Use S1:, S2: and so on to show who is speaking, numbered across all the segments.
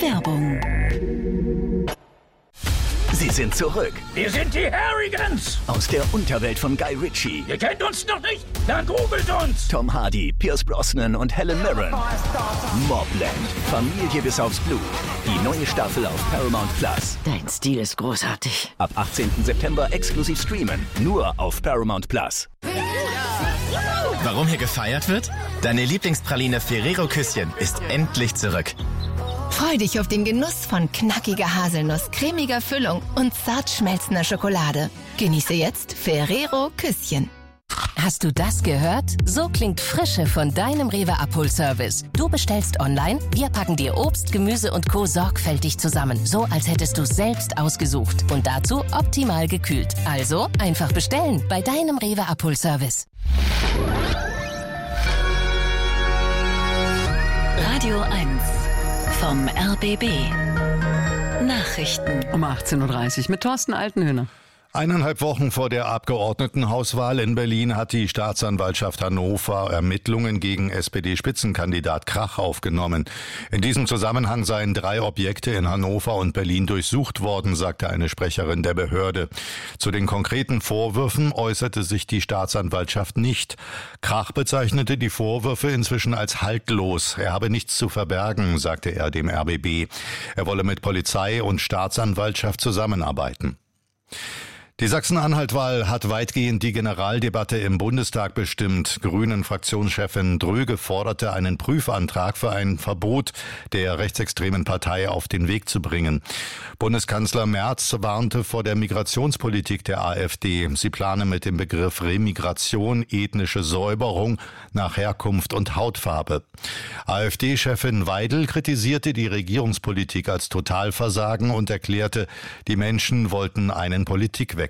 S1: Werbung.
S2: Sie sind zurück.
S3: Wir sind die Harrigans.
S2: Aus der Unterwelt von Guy Ritchie.
S3: Ihr kennt uns noch nicht? Dann googelt uns.
S2: Tom Hardy, Pierce Brosnan und Helen Mirren. Mobland. Familie bis aufs Blut. Die neue Staffel auf Paramount Plus.
S1: Dein Stil ist großartig.
S2: Ab 18. September exklusiv streamen. Nur auf Paramount Plus.
S4: Warum hier gefeiert wird? Deine Lieblingspraline Ferrero Küsschen ist endlich zurück.
S5: Freu dich auf den Genuss von knackiger Haselnuss, cremiger Füllung und zart schmelzender Schokolade. Genieße jetzt Ferrero Küsschen.
S6: Hast du das gehört? So klingt Frische von deinem Rewe Abholservice. Du bestellst online, wir packen dir Obst, Gemüse und Co. sorgfältig zusammen. So, als hättest du es selbst ausgesucht. Und dazu optimal gekühlt. Also einfach bestellen bei deinem Rewe Abholservice.
S1: Radio 1 vom RBB. Nachrichten.
S7: Um 18.30 Uhr mit Thorsten Altenhöhner.
S8: 1,5 Wochen vor der Abgeordnetenhauswahl in Berlin hat die Staatsanwaltschaft Hannover Ermittlungen gegen SPD-Spitzenkandidat Krach aufgenommen. In diesem Zusammenhang seien 3 Objekte in Hannover und Berlin durchsucht worden, sagte eine Sprecherin der Behörde. Zu den konkreten Vorwürfen äußerte sich die Staatsanwaltschaft nicht. Krach bezeichnete die Vorwürfe inzwischen als haltlos. Er habe nichts zu verbergen, sagte er dem RBB. Er wolle mit Polizei und Staatsanwaltschaft zusammenarbeiten. Die Sachsen-Anhalt-Wahl hat weitgehend die Generaldebatte im Bundestag bestimmt. Grünen-Fraktionschefin Dröge forderte einen Prüfantrag für ein Verbot der rechtsextremen Partei auf den Weg zu bringen. Bundeskanzler Merz warnte vor der Migrationspolitik der AfD. Sie plane mit dem Begriff Remigration ethnische Säuberung nach Herkunft und Hautfarbe. AfD-Chefin Weidel kritisierte die Regierungspolitik als Totalversagen und erklärte, die Menschen wollten einen Politikwechsel.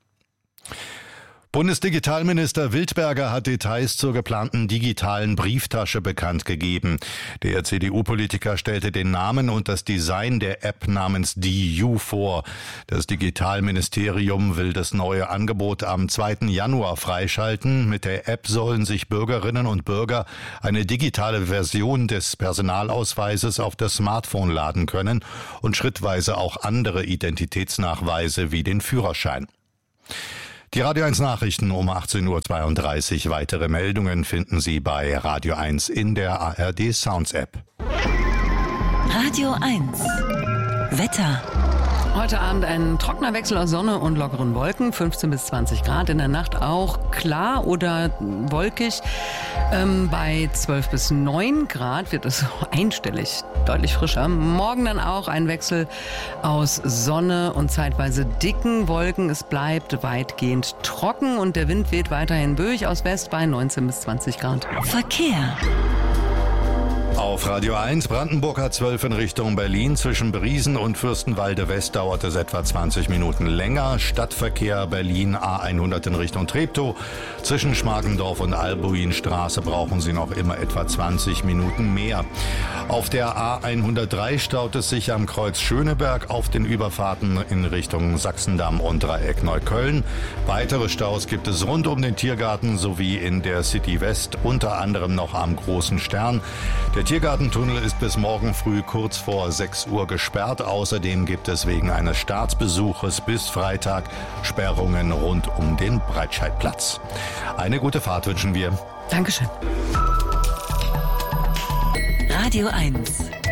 S8: Bundesdigitalminister Wildberger hat Details zur geplanten digitalen Brieftasche bekannt gegeben. Der CDU-Politiker stellte den Namen und das Design der App namens DU vor. Das Digitalministerium will das neue Angebot am 2. Januar freischalten. Mit der App sollen sich Bürgerinnen und Bürger eine digitale Version des Personalausweises auf das Smartphone laden können und schrittweise auch andere Identitätsnachweise wie den Führerschein. Die Radio 1 Nachrichten um 18.32 Uhr. Weitere Meldungen finden Sie bei Radio 1 in der ARD Sounds App.
S1: Radio 1 Wetter.
S7: Heute Abend ein trockener Wechsel aus Sonne und lockeren Wolken, 15 bis 20 Grad. In der Nacht auch klar oder wolkig. Bei 12 bis 9 Grad wird es einstellig, deutlich frischer. Morgen dann auch ein Wechsel aus Sonne und zeitweise dicken Wolken. Es bleibt weitgehend trocken und der Wind weht weiterhin böig aus West bei 19 bis 20 Grad.
S1: Verkehr.
S8: Auf Radio 1 Brandenburg A12 in Richtung Berlin zwischen Briesen und Fürstenwalde West dauert es etwa 20 Minuten länger. Stadtverkehr Berlin A100 in Richtung Treptow. Zwischen Schmargendorf und Albuinstraße brauchen Sie noch immer etwa 20 Minuten mehr. Auf der A103 staut es sich am Kreuz Schöneberg auf den Überfahrten in Richtung Sachsendamm und Dreieck Neukölln. Weitere Staus gibt es rund um den Tiergarten sowie in der City West, unter anderem noch am Großen Stern. Der Tiergartentunnel ist bis morgen früh kurz vor 6 Uhr gesperrt. Außerdem gibt es wegen eines Staatsbesuches bis Freitag Sperrungen rund um den Breitscheidplatz. Eine gute Fahrt wünschen wir.
S7: Dankeschön.
S1: Radio 1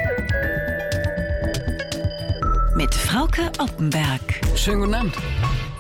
S1: mit Frauke Oppenberg.
S7: Schönen guten Abend.